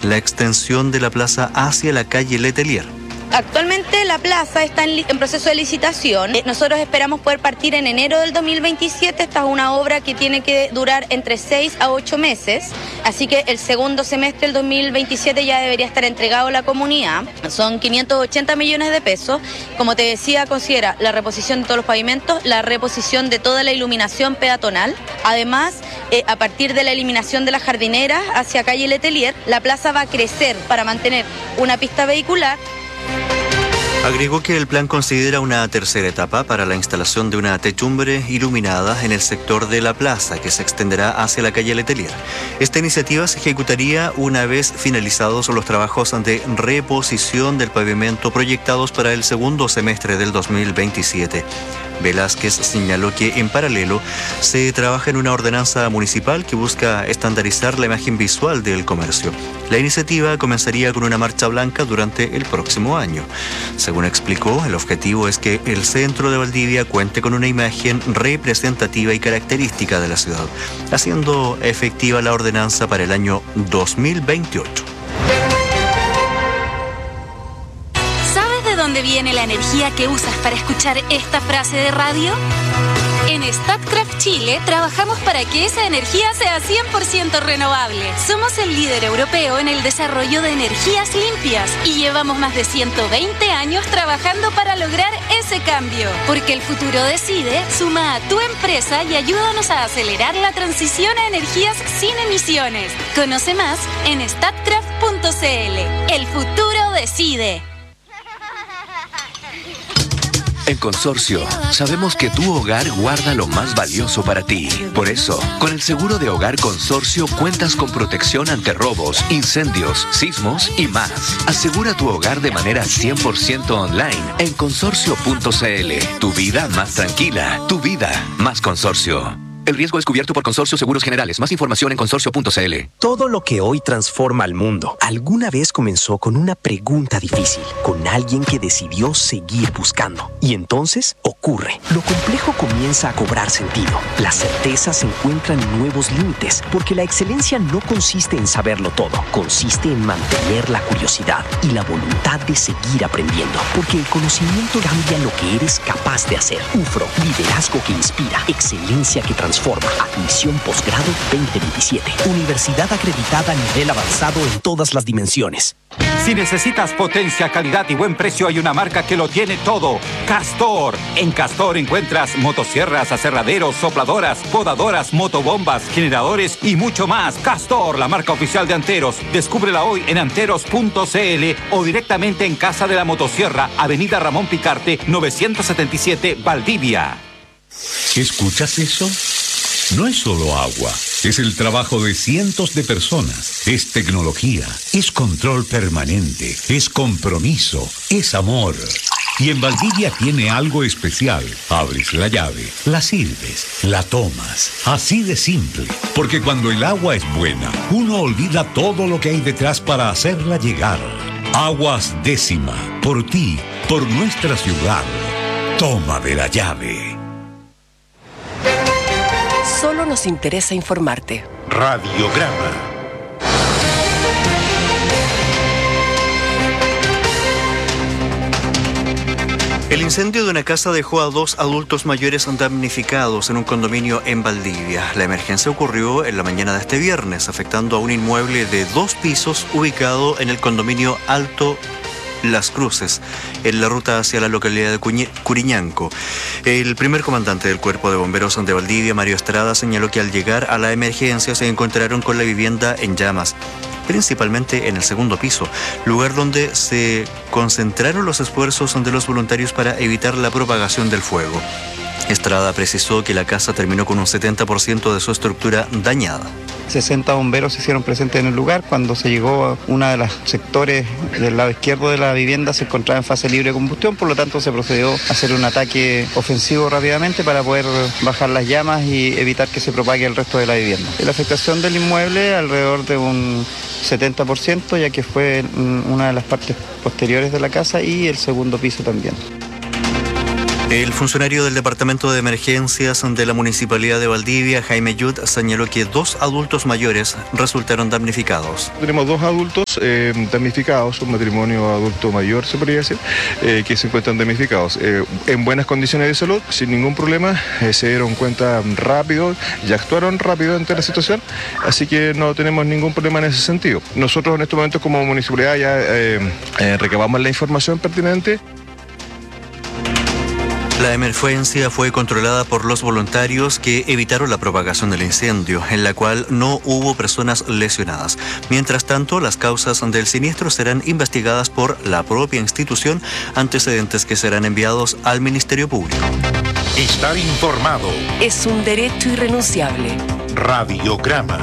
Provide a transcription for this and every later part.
la extensión de la plaza hacia la calle Letelier. Actualmente la plaza está en proceso de licitación. Nosotros esperamos poder partir en enero del 2027. Esta es una obra que tiene que durar entre 6 a 8 meses. Así que el segundo semestre del 2027 ya debería estar entregado a la comunidad. Son 580 millones de pesos. Como te decía, considera la reposición de todos los pavimentos, la reposición de toda la iluminación peatonal. Además, a partir de la eliminación de las jardineras hacia calle Letelier, la plaza va a crecer para mantener una pista vehicular. Agregó que el plan considera una tercera etapa para la instalación de una techumbre iluminada en el sector de la plaza que se extenderá hacia la calle Letelier. Esta iniciativa se ejecutaría una vez finalizados los trabajos de reposición del pavimento proyectados para el segundo semestre del 2027. Velázquez señaló que en paralelo se trabaja en una ordenanza municipal que busca estandarizar la imagen visual del comercio. La iniciativa comenzaría con una marcha blanca durante el próximo año. Según explicó, el objetivo es que el centro de Valdivia cuente con una imagen representativa y característica de la ciudad, haciendo efectiva la ordenanza para el año 2028. ¿De dónde viene la energía que usas para escuchar esta frase de radio? En Statkraft Chile trabajamos para que esa energía sea 100% renovable. Somos el líder europeo en el desarrollo de energías limpias y llevamos más de 120 años trabajando para lograr ese cambio. Porque el futuro decide, suma a tu empresa y ayúdanos a acelerar la transición a energías sin emisiones. Conoce más en statkraft.cl. El futuro decide. En Consorcio, sabemos que tu hogar guarda lo más valioso para ti. Por eso, con el seguro de hogar Consorcio cuentas con protección ante robos, incendios, sismos y más. Asegura tu hogar de manera 100% online en consorcio.cl. Tu vida más tranquila, tu vida más Consorcio. El riesgo es cubierto por Consorcio Seguros Generales. Más información en consorcio.cl. Todo lo que hoy transforma al mundo, alguna vez comenzó con una pregunta difícil, con alguien que decidió seguir buscando. Y entonces ocurre. Lo complejo comienza a cobrar sentido. La certeza se encuentra en nuevos límites, porque la excelencia no consiste en saberlo todo. Consiste en mantener la curiosidad y la voluntad de seguir aprendiendo, porque el conocimiento cambia lo que eres capaz de hacer. UFRO, liderazgo que inspira, excelencia que transforma. Admisión posgrado 2027. Universidad acreditada a nivel avanzado en todas las dimensiones. Si necesitas potencia, calidad y buen precio, hay una marca que lo tiene todo. Castor. En Castor encuentras motosierras, aserraderos, sopladoras, podadoras, motobombas, generadores y mucho más. Castor, la marca oficial de Anteros. Descúbrela hoy en anteros.cl o directamente en Casa de la Motosierra, Avenida Ramón Picarte, 977, Valdivia. ¿Escuchas eso? No es solo agua, es el trabajo de cientos de personas, es tecnología, es control permanente, es compromiso, es amor. Y en Valdivia tiene algo especial. Abres la llave, la sirves, la tomas. Así de simple. Porque cuando el agua es buena, uno olvida todo lo que hay detrás para hacerla llegar. Aguas Décima, por ti, por nuestra ciudad. Toma de la llave. Solo nos interesa informarte. Radiograma. El incendio de una casa dejó a 2 adultos mayores damnificados en un condominio en Valdivia. La emergencia ocurrió en la mañana de este viernes, afectando a un inmueble de 2 pisos ubicado en el condominio Alto Las Cruces, en la ruta hacia la localidad de Curiñanco. El primer comandante del Cuerpo de Bomberos de Valdivia, Mario Estrada, señaló que al llegar a la emergencia se encontraron con la vivienda en llamas, principalmente en el segundo piso, lugar donde se concentraron los esfuerzos de los voluntarios para evitar la propagación del fuego. Estrada precisó que la casa terminó con un 70% de su estructura dañada. 60 bomberos se hicieron presentes en el lugar. Cuando se llegó a uno de los sectores del lado izquierdo de la vivienda se encontraba en fase libre de combustión, por lo tanto se procedió a hacer un ataque ofensivo rápidamente para poder bajar las llamas y evitar que se propague el resto de la vivienda. La afectación del inmueble alrededor de un 70%, ya que fue una de las partes posteriores de la casa y el segundo piso también. El funcionario del Departamento de Emergencias de la Municipalidad de Valdivia, Jaime Yud, señaló que 2 adultos mayores resultaron damnificados. Tenemos 2 adultos damnificados, un matrimonio adulto mayor, se podría decir, que se encuentran damnificados. En buenas condiciones de salud, sin ningún problema, se dieron cuenta rápido y actuaron rápido ante la situación, así que no tenemos ningún problema en ese sentido. Nosotros en este momento como municipalidad ya recabamos la información pertinente. La emergencia fue controlada por los voluntarios que evitaron la propagación del incendio, en la cual no hubo personas lesionadas. Mientras tanto, las causas del siniestro serán investigadas por la propia institución, antecedentes que serán enviados al Ministerio Público. Estar informado es un derecho irrenunciable. Radiograma.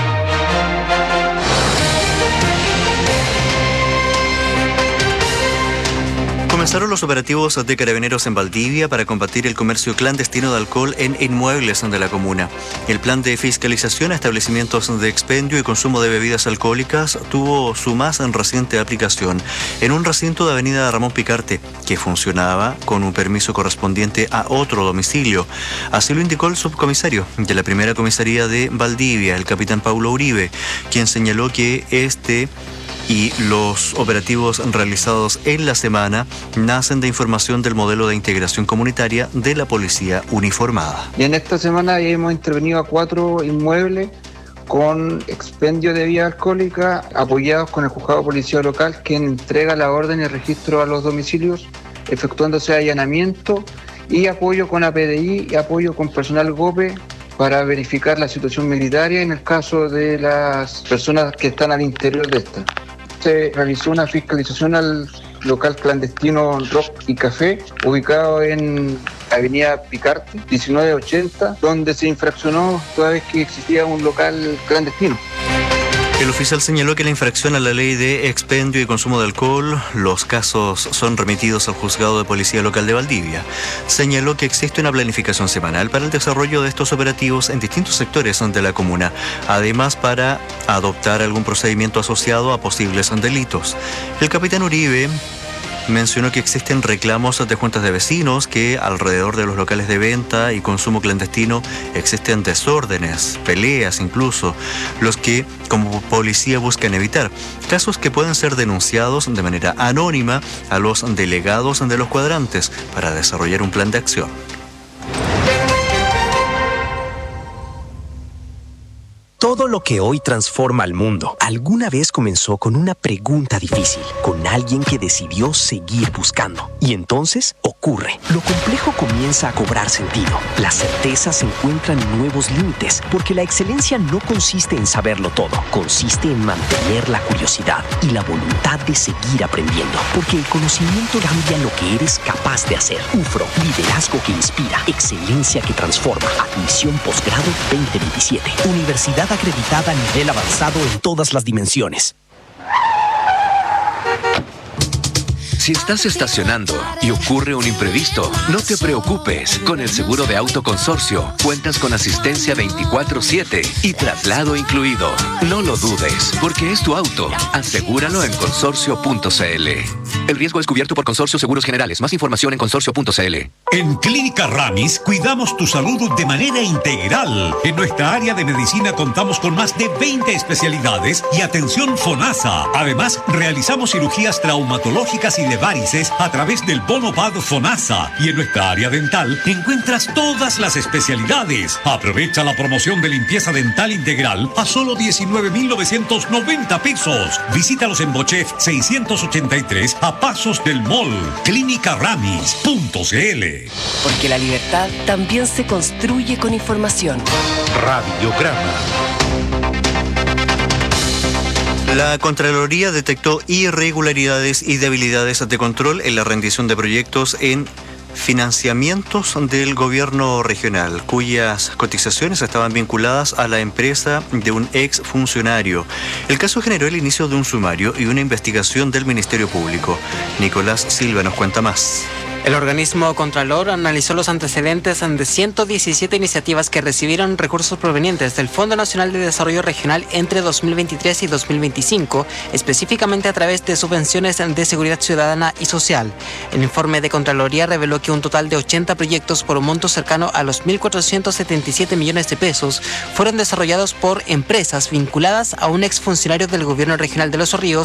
Comenzaron los operativos de Carabineros en Valdivia para combatir el comercio clandestino de alcohol en inmuebles de la comuna. El plan de fiscalización a establecimientos de expendio y consumo de bebidas alcohólicas tuvo su más reciente aplicación en un recinto de Avenida Ramón Picarte, que funcionaba con un permiso correspondiente a otro domicilio. Así lo indicó el subcomisario de la primera comisaría de Valdivia, el capitán Paulo Uribe, quien señaló que y los operativos realizados en la semana nacen de información del modelo de integración comunitaria de la policía uniformada. Y en esta semana hemos intervenido a 4 inmuebles con expendio de bebida alcohólica, apoyados con el juzgado policial local, quien entrega la orden y registro a los domicilios, efectuándose allanamiento y apoyo con APDI y apoyo con personal GOPE para verificar la situación migratoria en el caso de las personas que están al interior de esta. Se realizó una fiscalización al local clandestino Rock y Café, ubicado en Avenida Picarte, 1980, donde se infraccionó toda vez que existía un local clandestino. El oficial señaló que la infracción a la ley de expendio y consumo de alcohol, los casos son remitidos al juzgado de policía local de Valdivia. Señaló que existe una planificación semanal para el desarrollo de estos operativos en distintos sectores de la comuna, además para adoptar algún procedimiento asociado a posibles delitos. El capitán Uribe mencionó que existen reclamos de juntas de vecinos, que alrededor de los locales de venta y consumo clandestino existen desórdenes, peleas incluso, los que como policía buscan evitar. Casos que pueden ser denunciados de manera anónima a los delegados de los cuadrantes para desarrollar un plan de acción. Todo lo que hoy transforma al mundo alguna vez comenzó con una pregunta difícil, con alguien que decidió seguir buscando. Y entonces ocurre. Lo complejo comienza a cobrar sentido. Las certezas encuentran nuevos límites, porque la excelencia no consiste en saberlo todo, consiste en mantener la curiosidad y la voluntad de seguir aprendiendo, porque el conocimiento cambia lo que eres capaz de hacer. UFRO, liderazgo que inspira, excelencia que transforma. Admisión posgrado 2027. Universidad acreditada a nivel avanzado en todas las dimensiones. Si estás estacionando y ocurre un imprevisto, no te preocupes. Con el seguro de auto Consorcio cuentas con asistencia 24/7 y traslado incluido. No lo dudes, porque es tu auto. Asegúralo en consorcio.cl. El riesgo es cubierto por Consorcio Seguros Generales. Más información en consorcio.cl. En Clínica Ramis cuidamos tu salud de manera integral. En nuestra área de medicina contamos con más de 20 especialidades y atención FONASA. Además, realizamos cirugías traumatológicas y de varices a través del bono PAD FONASA. Y en nuestra área dental encuentras todas las especialidades. Aprovecha la promoción de limpieza dental integral a solo 19.990 pesos. Visítalos en Bochef 683 a pasos del mall. Clínicaramis.cl. Porque la libertad también se construye con información. Radiograma. La Contraloría detectó irregularidades y debilidades de control en la rendición de proyectos en financiamientos del gobierno regional, cuyas cotizaciones estaban vinculadas a la empresa de un ex funcionario. El caso generó el inicio de un sumario y una investigación del Ministerio Público. Nicolás Silva nos cuenta más. El organismo Contralor analizó los antecedentes de 117 iniciativas que recibieron recursos provenientes del Fondo Nacional de Desarrollo Regional entre 2023 y 2025, específicamente a través de subvenciones de seguridad ciudadana y social. El informe de Contraloría reveló que un total de 80 proyectos por un monto cercano a los 1.477 millones de pesos fueron desarrollados por empresas vinculadas a un exfuncionario del Gobierno Regional de Los Ríos